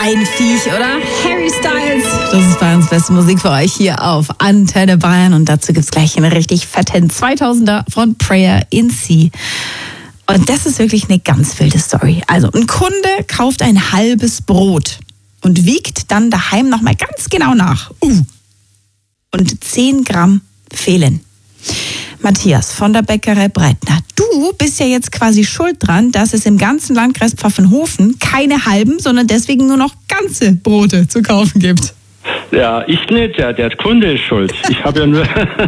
Ein Viech, oder? Harry Styles. Das ist Bayerns beste Musik für euch hier auf Antenne Bayern. Und dazu gibt's gleich einen richtig fetten 2000er von Prayer in Sea. Und das ist wirklich eine ganz wilde Story. Also ein Kunde kauft ein halbes Brot und wiegt dann daheim nochmal ganz genau nach. Und 10 Gramm fehlen. Matthias von der Bäckerei Breitner, du bist ja jetzt quasi schuld dran, dass es im ganzen Landkreis Pfaffenhofen keine halben, sondern deswegen nur noch ganze Brote zu kaufen gibt. Ja, ich nicht, der Kunde ist schuld. Ich habe ja nur...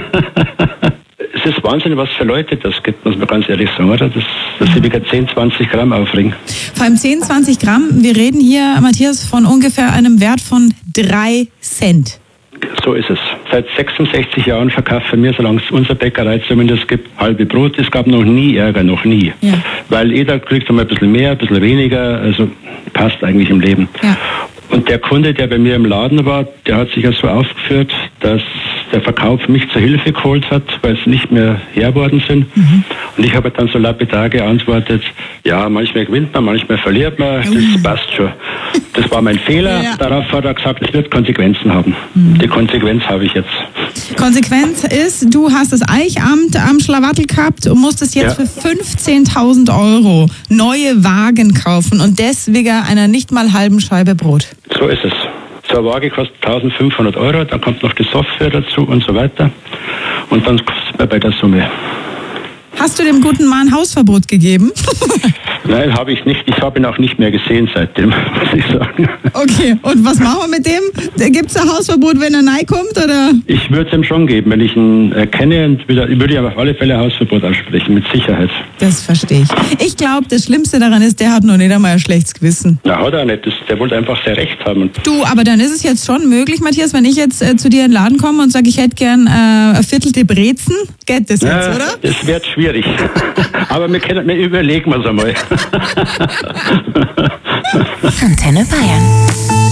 Es ist Wahnsinn, was für Leute das gibt, muss man ganz ehrlich sagen, oder? Dass sie wieder 10, 20 Gramm aufregen. Vor allem 10, 20 Gramm, wir reden hier, Matthias, von ungefähr einem Wert von 3 Cent. So ist es. Seit 66 Jahren verkaufen wir, solange es unsere Bäckerei zumindest gibt, halbe Brot. Es gab noch nie Ärger, noch nie. Ja. Weil jeder kriegt einmal ein bisschen mehr, ein bisschen weniger, also passt eigentlich im Leben. Ja. Und der Kunde, der bei mir im Laden war, der hat sich ja so aufgeführt, dass der Verkauf mich zur Hilfe geholt hat, weil sie nicht mehr her worden sind. Mhm. Und ich habe dann so lapidar geantwortet, ja, manchmal gewinnt man, manchmal verliert man, das passt schon. Das war mein Fehler. Ja. Darauf hat er gesagt, es wird Konsequenzen haben. Mhm. Die Konsequenz habe ich jetzt. Konsequenz ist, du hast das Eichamt am Schlawattel gehabt und musstest jetzt für 15.000 € neue Wagen kaufen und deswegen einer nicht mal halben Scheibe Brot. So ist es. So eine Waage kostet 1.500 €, dann kommt noch die Software dazu und so weiter. Und dann sind wir bei der Summe. Hast du dem guten Mann Hausverbot gegeben? Nein, habe ich nicht. Ich habe ihn auch nicht mehr gesehen seitdem, muss ich sagen. Okay, und was machen wir mit dem? Gibt es ein Hausverbot, wenn er reinkommt, oder? Ich würde es ihm schon geben, wenn ich ihn kenne. Ich würde ihm auf alle Fälle ein Hausverbot aussprechen, mit Sicherheit. Das verstehe ich. Ich glaube, das Schlimmste daran ist, der hat noch nicht einmal ein schlechtes Gewissen. Na, hat er nicht. Der wollte einfach sehr recht haben. Du, aber dann ist es jetzt schon möglich, Matthias, wenn ich jetzt zu dir in den Laden komme und sage, ich hätte gern eine viertelte Brezen. Geht das jetzt, oder? Das wird schwierig. Aber wir überlegen es einmal. Antenne Bayern.